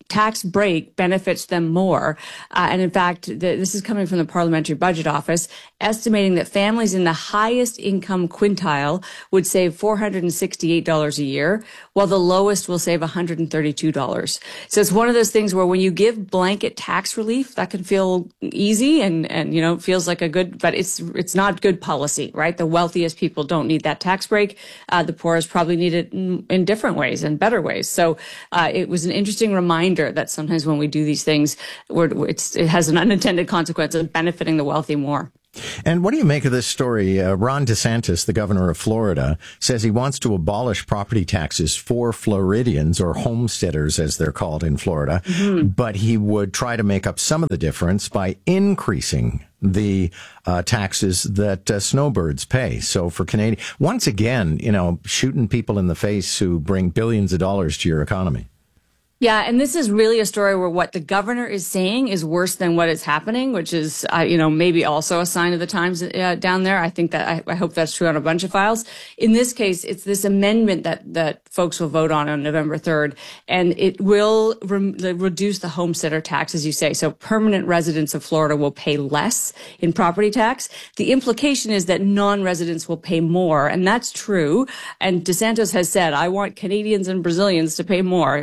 tax break benefits them more. Uh, and in fact, the, this is coming from the Parliamentary Budget Office, estimating that families in the highest income quintile would save four hundred sixty-eight dollars a year, while the lowest will save one hundred thirty-two dollars. So it's one of those things where when you give blanket tax relief, that can feel easy and, and, you know, feels like a good, but it's, it's not good policy, right? The wealthiest people don't need that tax break. Uh, the poorest probably need it in, in different ways and better ways. So, uh, it was an interesting reminder that sometimes when we do these things, we're, it's, it has an unintended consequence of benefiting the wealthy more. And what do you make of this story? Uh, Ron DeSantis, the governor of Florida, says he wants to abolish property taxes for Floridians, or homesteaders as they're called in Florida, mm-hmm. but he would try to make up some of the difference by increasing the uh, taxes that uh, snowbirds pay. So for Canadian, once again, you know, shooting people in the face who bring billions of dollars to your economy. Yeah, and this is really a story where what the governor is saying is worse than what is happening, which is, uh, you know, maybe also a sign of the times uh, down there. I think that, I, I hope that's true on a bunch of files. In this case, it's this amendment that, that folks will vote on on November third, and it will re- reduce the homesteader tax, as you say. So permanent residents of Florida will pay less in property tax. The implication is that non-residents will pay more, and that's true. And DeSantis has said, I want Canadians and Brazilians to pay more.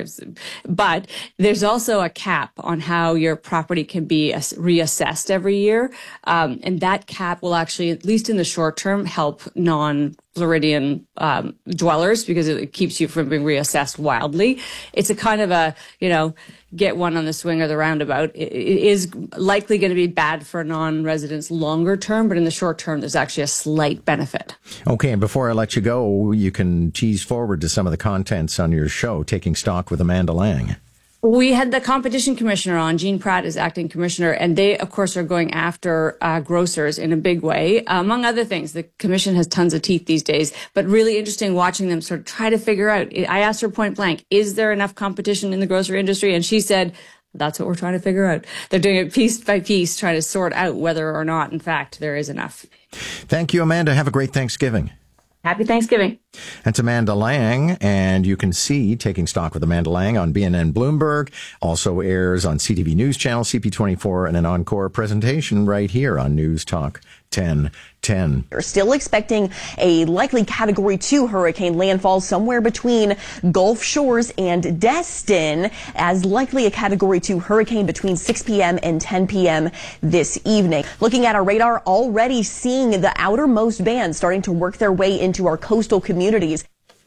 But there's also a cap on how your property can be reassessed every year. Um, and that cap will actually, at least in the short term, help non-Floridian um, dwellers because it keeps you from being reassessed wildly. It's a kind of a, you know, get one on the swing or the roundabout. It is likely going to be bad for non-residents longer term, but in the short term, there's actually a slight benefit. Okay, and before I let you go, you can tease forward to some of the contents on your show, Taking Stock with Amanda Lang. We had the competition commissioner on. Jean Pratt is acting commissioner, and they, of course, are going after uh, grocers in a big way. Uh, among other things, the commission has tons of teeth these days, but really interesting watching them sort of try to figure out. I asked her point blank, is there enough competition in the grocery industry? And she said, that's what we're trying to figure out. They're doing it piece by piece, trying to sort out whether or not, in fact, there is enough. Thank you, Amanda. Have a great Thanksgiving. Happy Thanksgiving. That's Amanda Lang, and you can see Taking Stock with Amanda Lang on B N N Bloomberg. Also airs on C T V News Channel, C P twenty-four, and an encore presentation right here on News Talk ten ten. We're still expecting a likely Category two hurricane landfall somewhere between Gulf Shores and Destin, as likely a Category two hurricane between six p.m. and ten p.m. this evening. Looking at our radar, already seeing the outermost bands starting to work their way into our coastal communities.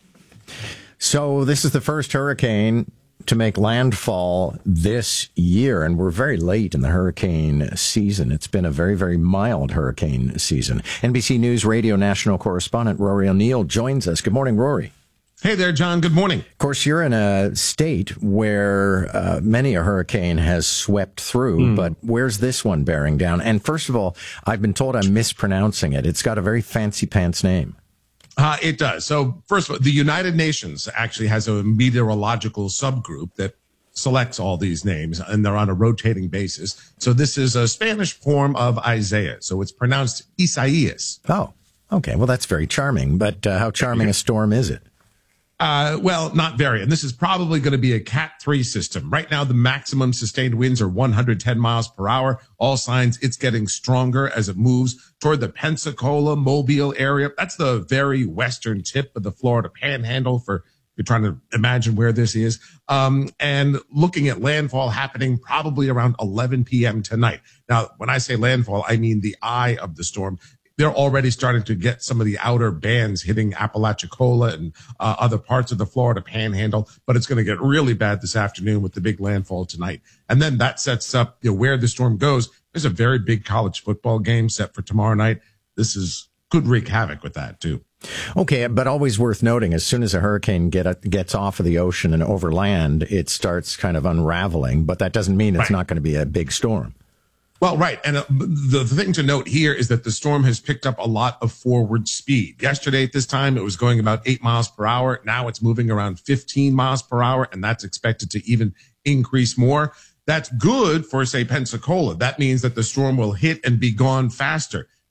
So this is the first hurricane to make landfall this year, and we're very late in the hurricane season. It's been a very, very mild hurricane season. N B C News Radio national correspondent Rory O'Neill joins us. Good morning, Rory. Hey there, John. Good morning. Of course, you're in a state where uh, many a hurricane has swept through, mm. but where's this one bearing down? And first of all, I've been told I'm mispronouncing it. It's got a very fancy pants name. Uh, it does. So first of all, the United Nations actually has a meteorological subgroup that selects all these names, and they're on a rotating basis. So this is a Spanish form of Isaiah. So it's pronounced Isaias. Oh, okay. Well, that's very charming. But uh, how charming a storm is it? Uh, well, not very. And this is probably going to be a Cat three system. Right now, the maximum sustained winds are one hundred ten miles per hour. All signs it's getting stronger as it moves toward the Pensacola, Mobile area. That's the very western tip of the Florida Panhandle, for you're trying to imagine where this is. Um, and looking at landfall happening probably around eleven p.m. tonight. Now, when I say landfall, I mean the eye of the storm. They're already starting to get some of the outer bands hitting Apalachicola and uh, other parts of the Florida Panhandle, but it's going to get really bad this afternoon with the big landfall tonight. And then that sets up, you know, where the storm goes. There's a very big college football game set for tomorrow night. This is could wreak havoc with that too. Okay, but always worth noting, as soon as a hurricane get, gets off of the ocean and over land, it starts kind of unraveling, but that doesn't mean it's right. not going to be a big storm. Well, right. And uh, the, the thing to note here is that the storm has picked up a lot of forward speed. Yesterday at this time, it was going about eight miles per hour. Now it's moving around fifteen miles per hour, and that's expected to even increase more. That's good for, say, Pensacola. That means that the storm will hit and be gone faster.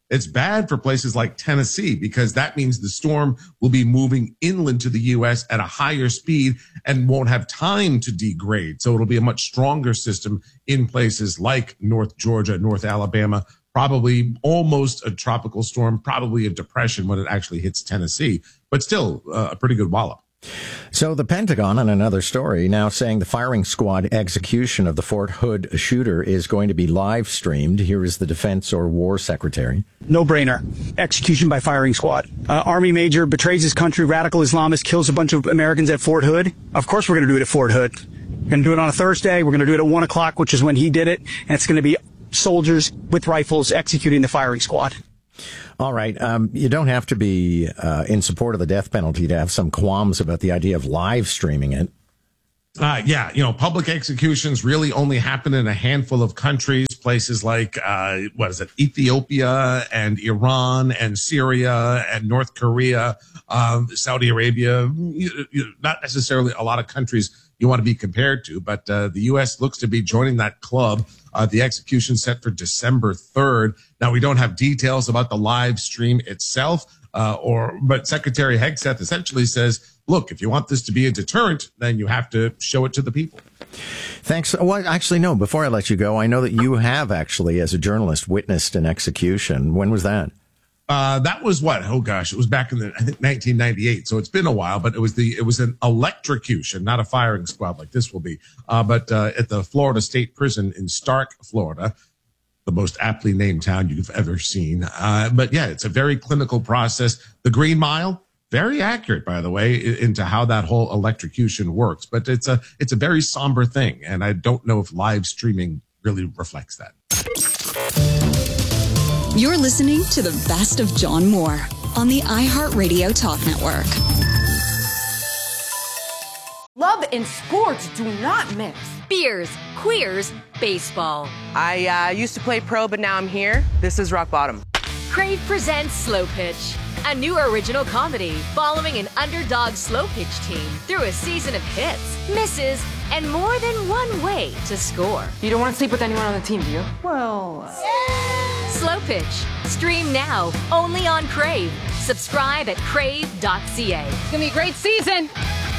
It's bad for places like Tennessee because that means the storm will be moving inland to the U S at a higher speed and won't have time to degrade. So it'll be a much stronger system in places like North Georgia, North Alabama, probably almost a tropical storm, probably a depression when it actually hits Tennessee, but still uh, a pretty good wallop. So the Pentagon, on another story, now saying the firing squad execution of the Fort Hood shooter is going to be live streamed. Here is the Defense or War Secretary. No brainer. Execution by firing squad. Uh, Army major betrays his country, radical Islamist, kills a bunch of Americans at Fort Hood. Of course we're going to do it at Fort Hood. We're going to do it on a Thursday. We're going to do it at one o'clock, which is when he did it. And it's going to be soldiers with rifles executing the firing squad. All right. Um, you don't have to be uh, in support of the death penalty to have some qualms about the idea of live streaming it. Uh, yeah, you know, public executions really only happen in a handful of countries, places like, uh, what is it, Ethiopia and Iran and Syria and North Korea, um, Saudi Arabia, you, you, not necessarily a lot of countries you want to be compared to, but uh, the U S looks to be joining that club. Uh, the execution set for December third. Now, we don't have details about the live stream itself, uh, or but Secretary Hegseth essentially says, look, if you want this to be a deterrent, then you have to show it to the people. Thanks. Well, actually, no, before I let you go, I know that you have actually, as a journalist, witnessed an execution. When was that? Uh, that was what? Oh gosh, it was back in the, I think nineteen ninety-eight. So it's been a while, but it was the, it was an electrocution, not a firing squad like this will be. Uh, but, uh, at the Florida State Prison in Stark, Florida, the most aptly named town you've ever seen. Uh, but yeah, it's a very clinical process. The Green Mile, very accurate, by the way, into how that whole electrocution works. But it's a, it's a very somber thing. And I don't know if live streaming really reflects that. You're listening to the best of John Moore on the iHeartRadio Talk Network. Love and sports do not mix. Beers, queers, baseball. I uh, used to play pro, but now I'm here. This is rock bottom. Crave presents Slow Pitch, a new original comedy following an underdog slow pitch team through a season of hits, misses, and more than one way to score. You don't want to sleep with anyone on the team, do you? Well... Uh... Slow Pitch. Stream now, only on Crave. Subscribe at crave dot c a. It's going to be a great season.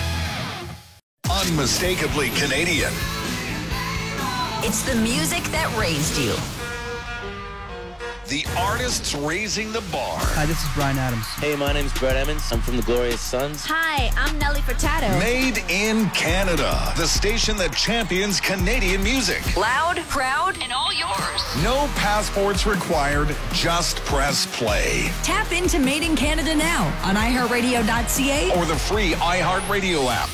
Unmistakably Canadian. It's the music that raised you. The artists raising the bar. Hi, this is Bryan Adams. Hey, my name's Brett Emmons. I'm from the Glorious Sons. Hi, I'm Nelly Furtado. Made in Canada. The station that champions Canadian music. Loud, proud, and all yours. No passports required. Just press play. Tap into Made in Canada now on i heart radio dot c a or the free iHeartRadio app.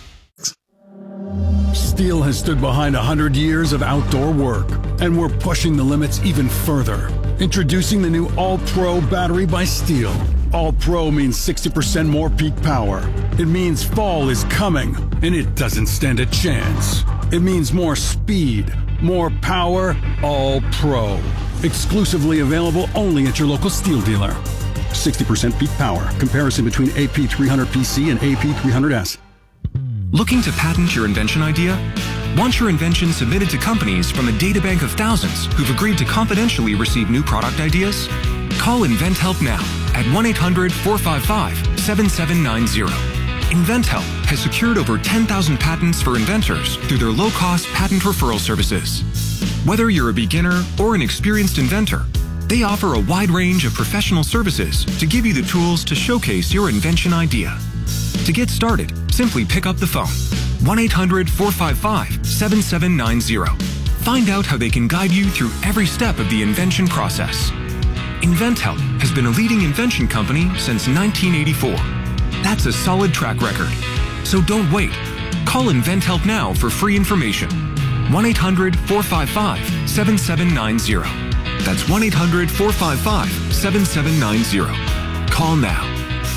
Steel has stood behind one hundred years of outdoor work, and we're pushing the limits even further. Introducing the new All-Pro battery by Steel. All-Pro means sixty percent more peak power. It means fall is coming, and it doesn't stand a chance. It means more speed, more power, All-Pro. Exclusively available only at your local Steel dealer. sixty percent peak power. Comparison between A P three hundred P C and A P three hundred S. Looking to patent your invention idea? Want your invention submitted to companies from a databank of thousands who've agreed to confidentially receive new product ideas? Call InventHelp now at one eight hundred four five five seven seven nine zero. InventHelp has secured over ten thousand patents for inventors through their low-cost patent referral services. Whether you're a beginner or an experienced inventor, they offer a wide range of professional services to give you the tools to showcase your invention idea. To get started, simply pick up the phone, one eight hundred four five five seven seven nine zero. Find out how they can guide you through every step of the invention process. InventHelp has been a leading invention company since nineteen eighty-four. That's a solid track record. So don't wait. Call InventHelp now for free information. one eight hundred four five five seven seven nine zero. That's one eight hundred four five five seven seven nine zero. Call now.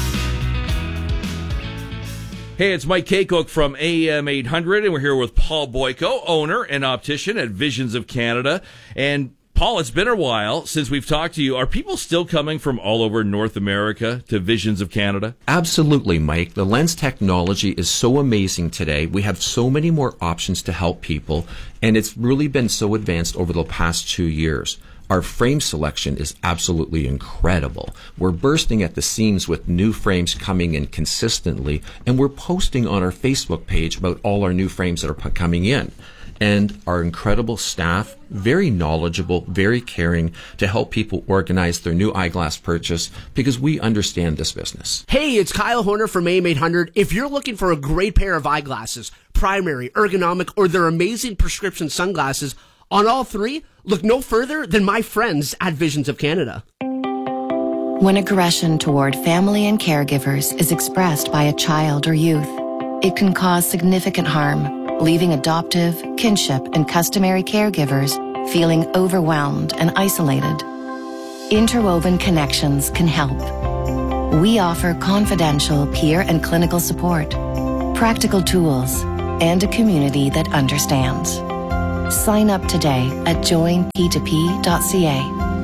Hey, it's Mike Kaycook from A M eight hundred, and we're here with Paul Boyko, owner and optician at Visions of Canada. And Paul, it's been a while since we've talked to you. Are people still coming from all over North America to Visions of Canada? Absolutely, Mike. The lens technology is so amazing today. We have so many more options to help people, and it's really been so advanced over the past two years. Our frame selection is absolutely incredible. We're bursting at the seams with new frames coming in consistently, and we're posting on our Facebook page about all our new frames that are p- coming in. And our incredible staff, very knowledgeable, very caring to help people organize their new eyeglass purchase because we understand this business. Hey, it's Kyle Horner from A M eight hundred. If you're looking for a great pair of eyeglasses, primary, ergonomic, or their amazing prescription sunglasses, on all three, look no further than my friends at Visions of Canada. When aggression toward family and caregivers is expressed by a child or youth, it can cause significant harm, leaving adoptive, kinship, and customary caregivers feeling overwhelmed and isolated. Interwoven Connections can help. We offer confidential peer and clinical support, practical tools, and a community that understands. Sign up today at join p two p dot c a.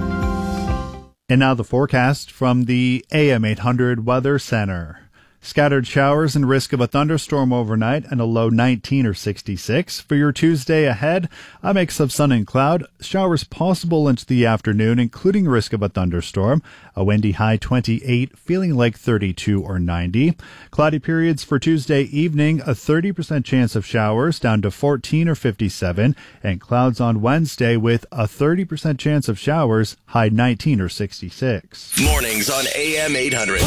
And now the forecast from the A M eight hundred Weather Center. Scattered showers and risk of a thunderstorm overnight and a low nineteen or sixty-six. For your Tuesday ahead, a mix of sun and cloud. Showers possible into the afternoon, including risk of a thunderstorm. A windy high twenty-eight, feeling like thirty-two or ninety. Cloudy periods for Tuesday evening, a thirty percent chance of showers down to fourteen or fifty-seven. And clouds on Wednesday with a thirty percent chance of showers, high nineteen or sixty-six. Mornings on A M eight hundred.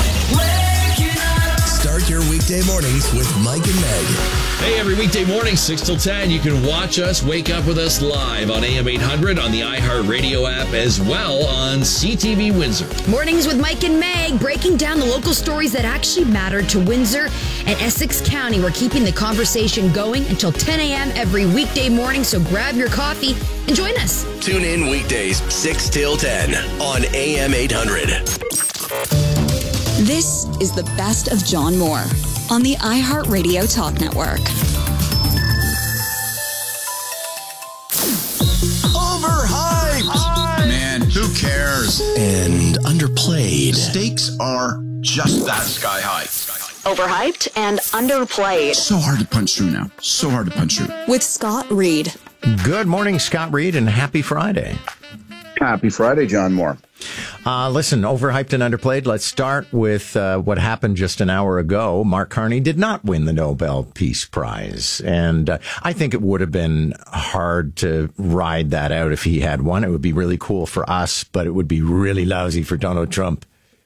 Start your weekday mornings with Mike and Meg. Hey, every weekday morning, six till ten, you can watch us, wake up with us live on A M eight hundred, on the iHeartRadio app, as well on C T V Windsor. Mornings with Mike and Meg, breaking down the local stories that actually matter to Windsor and Essex County. We're keeping the conversation going until ten a.m. every weekday morning, so grab your coffee and join us. Tune in weekdays, six till ten on A M eight hundred. This is the best of John Moore on the iHeartRadio Talk Network. Overhyped! Man, who cares? And underplayed. Stakes are just that sky high. Overhyped and underplayed. So hard to punch through now. So hard to punch through. With Scott Reed. Good morning, Scott Reed, and happy Friday. Happy Friday, John Moore. Uh, listen, overhyped and underplayed. Let's start with uh, what happened just an hour ago. Mark Carney did not win the Nobel Peace Prize. And uh, I think it would have been hard to ride that out if he had won. It would be really cool for us, but it would be really lousy for Donald Trump.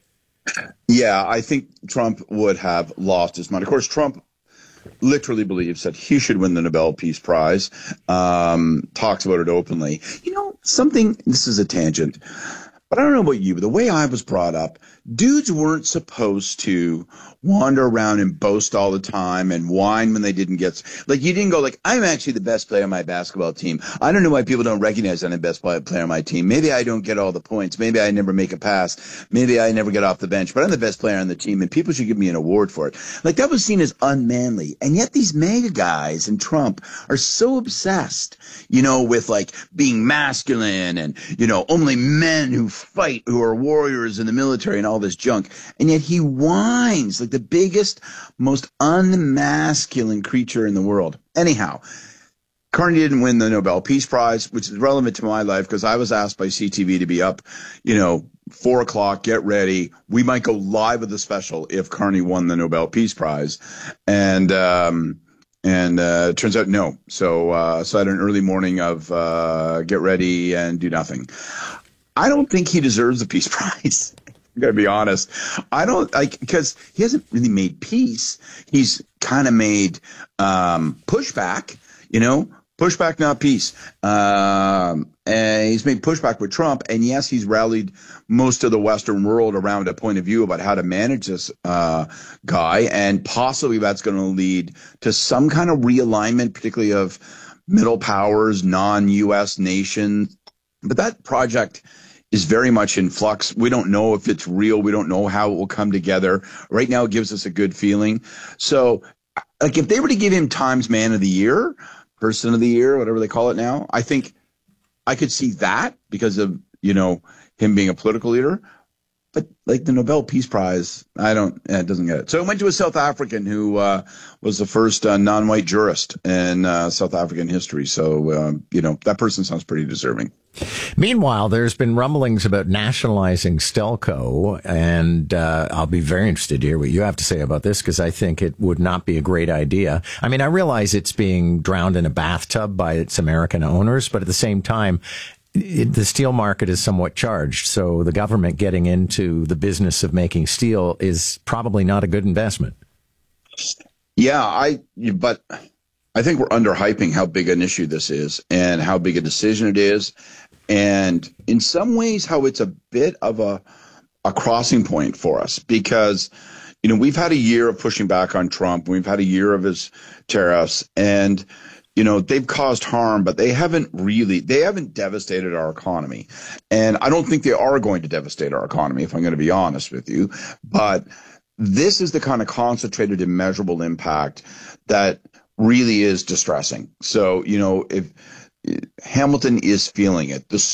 Yeah, I think Trump would have lost his mind. Of course, Trump literally believes that he should win the Nobel Peace Prize, um, talks about it openly. You know, something, this is a tangent, but I don't know about you, but the way I was brought up, dudes weren't supposed to wander around and boast all the time and whine when they didn't get, like, you didn't go like, I'm actually the best player on my basketball team. I don't know why people don't recognize I'm the best player on my team. Maybe I don't get all the points. Maybe I never make a pass. Maybe I never get off the bench, but I'm the best player on the team and people should give me an award for it. Like, that was seen as unmanly. And yet these mega guys and Trump are so obsessed, you know, with like being masculine and, you know, only men who fight, who are warriors in the military and all this junk. And yet he whines like the biggest, most unmasculine creature in the world. Anyhow, Carney didn't win the Nobel Peace Prize, which is relevant to my life because I was asked by C T V to be up, you know, four o'clock, get ready. We might go live with the special if Carney won the Nobel Peace Prize. And, um, and, uh, it turns out no. So, uh, so I had an early morning of, uh, get ready and do nothing. I don't think he deserves the Peace Prize. I'm going to be honest. I don't like, because he hasn't really made peace. He's kind of made, um, pushback, you know, pushback, not peace. Um, and he's made pushback with Trump. And yes, he's rallied most of the Western world around a point of view about how to manage this, uh, guy. And possibly that's going to lead to some kind of realignment, particularly of middle powers, non-U S nations. But that project is very much in flux. We don't know if it's real. We don't know how it will come together. Right now, it gives us a good feeling. So, like, if they were to give him Times Man of the Year, Person of the Year, whatever they call it now, I think I could see that because of, you know, him being a political leader. But like the Nobel Peace Prize, I don't, eh, it doesn't get it. So it went to a South African who uh, was the first uh, non-white jurist in uh, South African history. So, uh, you know, that person sounds pretty deserving. Meanwhile, there's been rumblings about nationalizing Stelco, and uh, I'll be very interested to hear what you have to say about this, because I think it would not be a great idea. I mean, I realize it's being drowned in a bathtub by its American owners, but at the same time, it, the steel market is somewhat charged, so the government getting into the business of making steel is probably not a good investment. Yeah, I. But I think we're underhyping how big an issue this is and how big a decision it is, and in some ways how it's a bit of a a crossing point for us, because you know we've had a year of pushing back on Trump, we've had a year of his tariffs, and you know they've caused harm, but they haven't really they haven't devastated our economy, and I don't think they are going to devastate our economy, if I'm going to be honest with you. But this is the kind of concentrated, immeasurable impact that really is distressing. So, you know, if Hamilton is feeling it, the